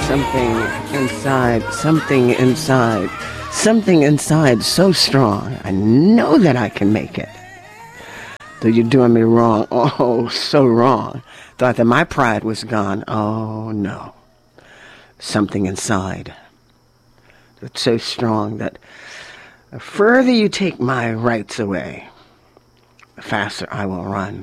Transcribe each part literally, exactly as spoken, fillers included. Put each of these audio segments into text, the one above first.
something inside, something inside, something inside so strong. I know that I can make it. Though you're doing me wrong, oh, so wrong. Thought that my pride was gone. Oh, no. Something inside that's so strong that the further you take my rights away, the faster I will run.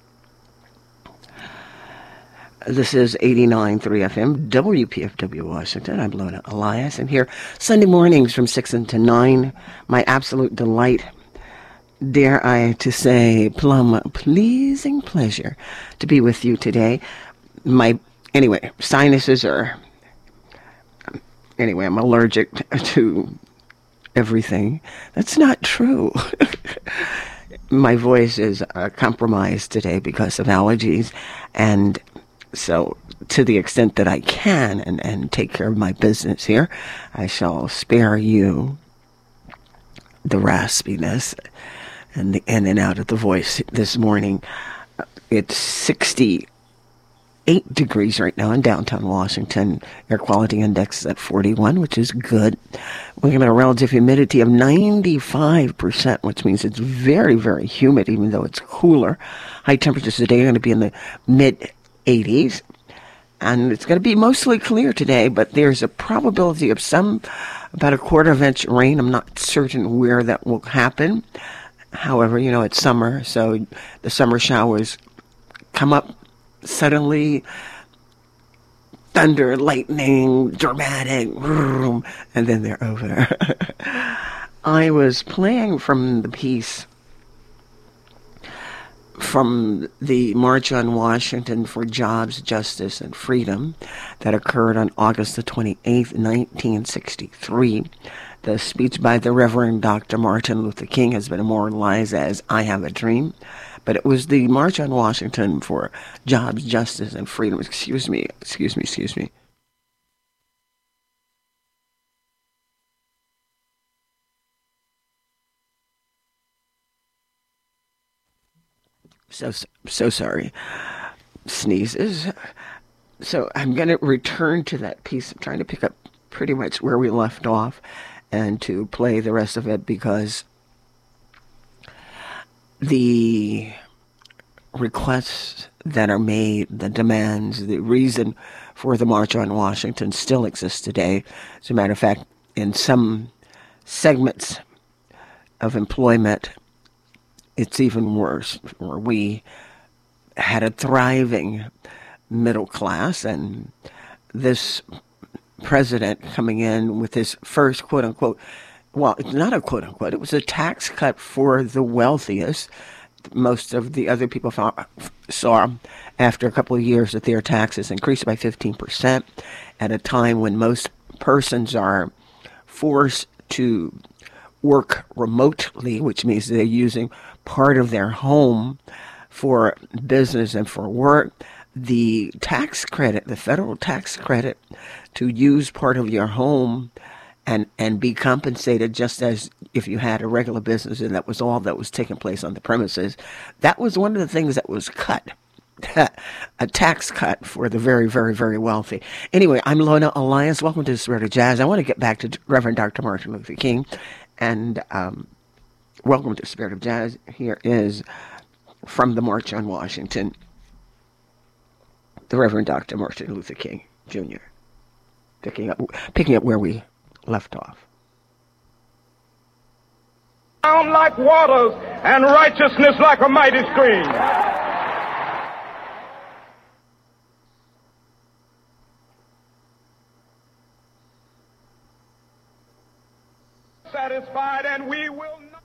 This is eighty-nine point three F M, W P F W Washington. I'm Lona Elias, and here Sunday mornings from six until nine, my absolute delight, dare I to say, plum pleasing pleasure to be with you today. My, anyway, sinuses are, anyway, I'm allergic to everything. That's not true. My voice is uh, compromised today because of allergies, and so, to the extent that I can and, and take care of my business here, I shall spare you the raspiness and the in and out of the voice this morning. It's sixty-eight degrees right now in downtown Washington. Air quality index is at forty-one, which is good. We're going to have a relative humidity of ninety-five percent, which means it's very, very humid, even though it's cooler. High temperatures today are going to be in the mid eighties, and it's going to be mostly clear today, but there's a probability of some, about a quarter of inch rain. I'm not certain where that will happen. However, you know, it's summer, so the summer showers come up suddenly, thunder, lightning, dramatic, and then they're over. I was playing from the piece from the March on Washington for Jobs, Justice, and Freedom that occurred on August the twenty-eighth, nineteen sixty-three. The speech by the Reverend Doctor Martin Luther King has been immortalized as I Have a Dream, but it was the March on Washington for Jobs, Justice, and Freedom. Excuse me, excuse me, excuse me. So, so sorry. Sneezes. So I'm going to return to that piece. I'm trying to pick up pretty much where we left off and to play the rest of it because the requests that are made, the demands, the reason for the March on Washington still exists today. As a matter of fact, in some segments of employment, it's even worse, where we had a thriving middle class, and this president coming in with his first quote-unquote, well, it's not a quote-unquote, it was a tax cut for the wealthiest. Most of the other people saw after a couple of years that their taxes increased by fifteen percent at a time when most persons are forced to work remotely, which means they're using part of their home for business and for work. The tax credit, the federal tax credit to use part of your home and, and be compensated just as if you had a regular business and that was all that was taking place on the premises, that was one of the things that was cut. A tax cut for the very, very, very wealthy. Anyway, I'm Lona Elias. Welcome to the Spirit of Jazz. I want to get back to Reverend Doctor Martin Luther King. And um, welcome to Spirit of Jazz. Here is from the March on Washington, the Reverend Doctor Martin Luther King, Junior Picking up, picking up where we left off. Down like waters and righteousness like a mighty stream. Satisfied, and we will not.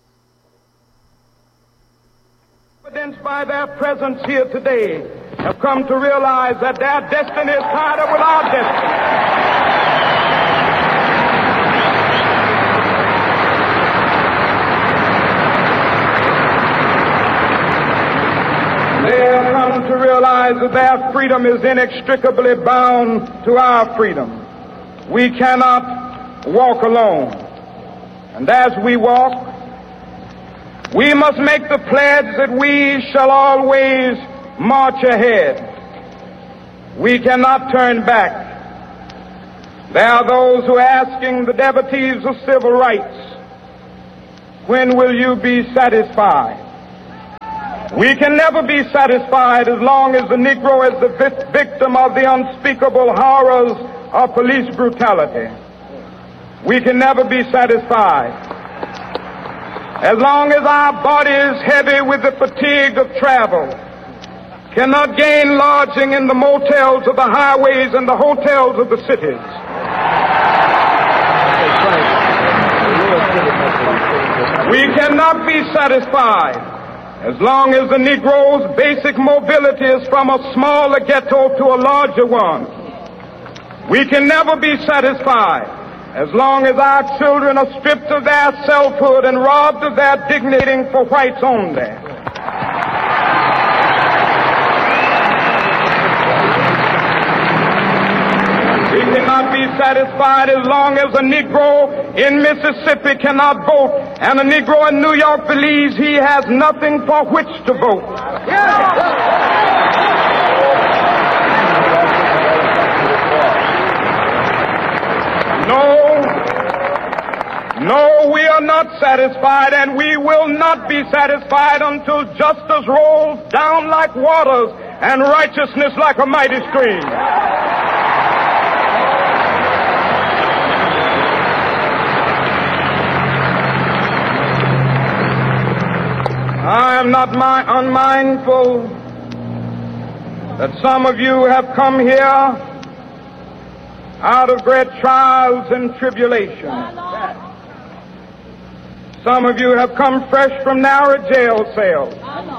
Evidenced by their presence here today, have come to realize that their destiny is tied up with our destiny. They have come to realize that their freedom is inextricably bound to our freedom. We cannot walk alone. And as we walk, we must make the pledge that we shall always march ahead. We cannot turn back. There are those who are asking the devotees of civil rights, when will you be satisfied? We can never be satisfied as long as the Negro is the vi- victim of the unspeakable horrors of police brutality. We can never be satisfied as long as our body is heavy with the fatigue of travel, cannot gain lodging in the motels of the highways and the hotels of the cities. We cannot be satisfied as long as the Negro's basic mobility is from a smaller ghetto to a larger one. We can never be satisfied as long as our children are stripped of their selfhood and robbed of their dignity for whites only. We cannot be satisfied as long as a Negro in Mississippi cannot vote and a Negro in New York believes he has nothing for which to vote. No, no, we are not satisfied, and we will not be satisfied until justice rolls down like waters and righteousness like a mighty stream. I am not my unmindful that some of you have come here out of great trials and tribulation. Some of you have come fresh from narrow jail cells.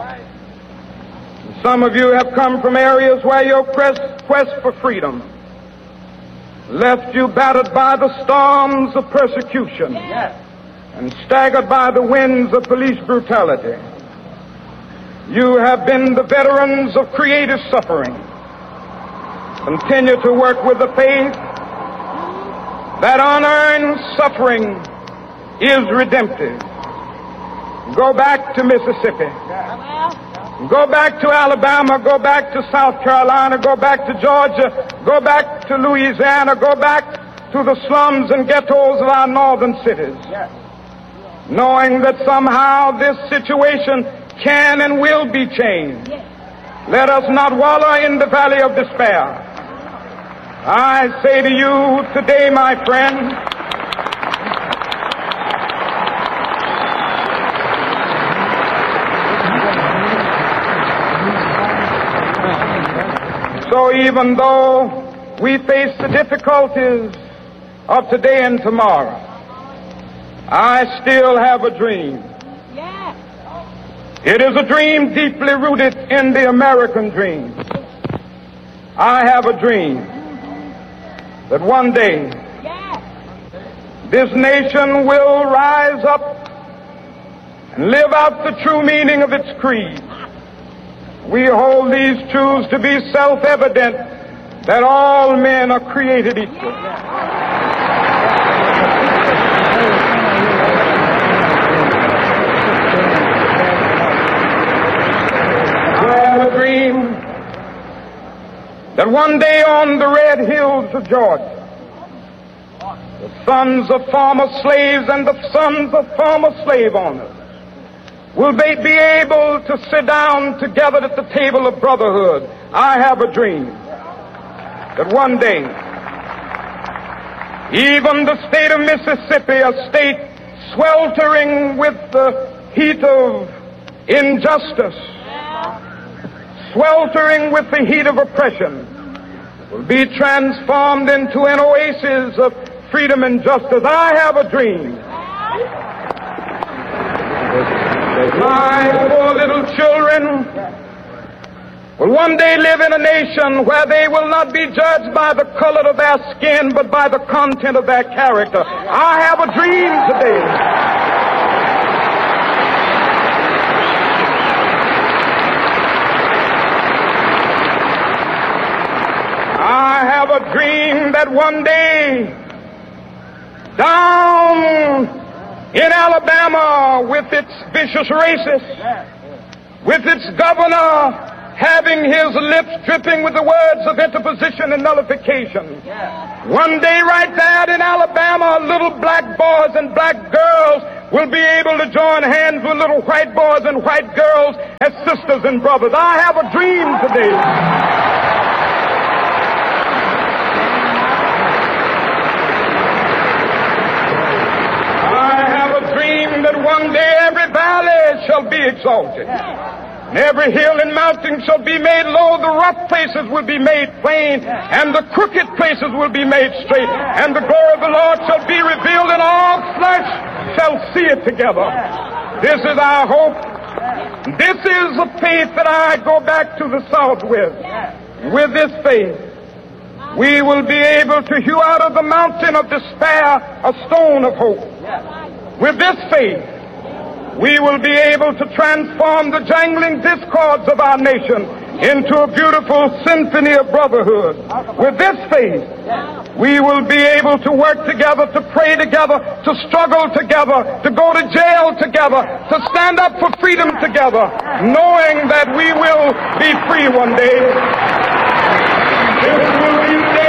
Some of you have come from areas where your quest, quest for freedom left you battered by the storms of persecution and staggered by the winds of police brutality. You have been the veterans of creative suffering. Continue to work with the faith that unearned suffering is redemptive. Go back to Mississippi. Go back to Alabama. Go back to South Carolina. Go back to Georgia. Go back to Louisiana. Go back to the slums and ghettos of our northern cities. Knowing that somehow this situation can and will be changed. Let us not wallow in the valley of despair. I say to you today, my friend, so even though we face the difficulties of today and tomorrow, I still have a dream. It is a dream deeply rooted in the American dream. I have a dream that one day this nation will rise up and live out the true meaning of its creed. We hold these truths to be self-evident, that all men are created equal. Dream that one day on the red hills of Georgia, the sons of former slaves and the sons of former slave owners will they be able to sit down together at the table of brotherhood. I have a dream that one day even the state of Mississippi, a state sweltering with the heat of injustice, sweltering with the heat of oppression, will be transformed into an oasis of freedom and justice. I have a dream. My poor little children will one day live in a nation where they will not be judged by the color of their skin, but by the content of their character. I have a dream today. I have a dream that one day, down in Alabama, with its vicious racists, with its governor having his lips dripping with the words of interposition and nullification. One day right there in Alabama, little black boys and black girls will be able to join hands with little white boys and white girls as sisters and brothers. I have a dream today. I have a dream that one day every valley shall be exalted. And every hill and mountain shall be made low, the rough places will be made plain, and the crooked places will be made straight, and the glory of the Lord shall be revealed, and all flesh shall see it together. This is our hope. This is the faith that I go back to the South with. With this faith, we will be able to hew out of the mountain of despair a stone of hope. With this faith, we will be able to transform the jangling discords of our nation into a beautiful symphony of brotherhood. With this faith, we will be able to work together, to pray together, to struggle together, to go to jail together, to stand up for freedom together, knowing that we will be free one day. This will be the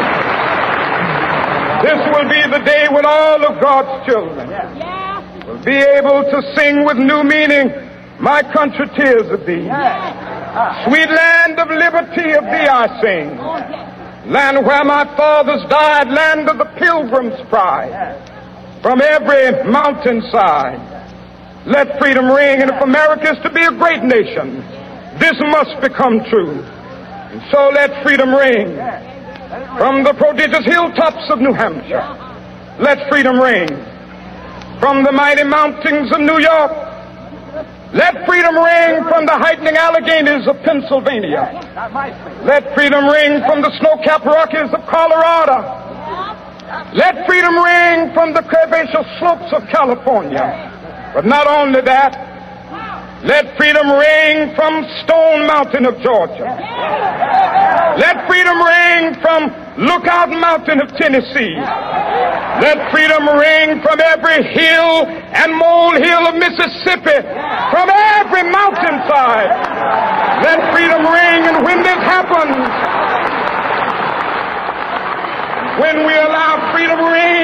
day. This will be the day when all of God's children will be able to sing with new meaning, my country, tears of thee. Sweet land of liberty, of thee I sing. Land where my fathers died, land of the pilgrim's pride. From every mountainside, let freedom ring. And if America is to be a great nation, this must become true. And so let freedom ring. From the prodigious hilltops of New Hampshire, let freedom ring. From the mighty mountains of New York, let freedom ring. From the heightening Alleghanies of Pennsylvania, let freedom ring. From the snow-capped Rockies of Colorado, let freedom ring. From the curvaceous slopes of California. But not only that, let freedom ring from Stone Mountain of Georgia. Let freedom ring from Lookout Mountain of Tennessee. Let freedom ring from every hill and molehill of Mississippi, from every mountainside. Let freedom ring, and when this happens, when we allow freedom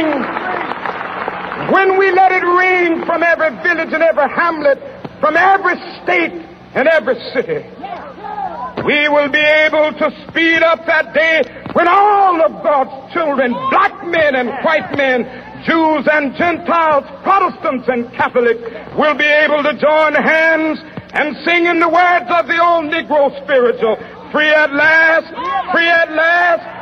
ring, when we let it ring from every village and every hamlet, from every state and every city, we will be able to speed up that day when all of God's children, black men and white men, Jews and Gentiles, Protestants and Catholics, will be able to join hands and sing in the words of the old Negro spiritual, free at last, free at last,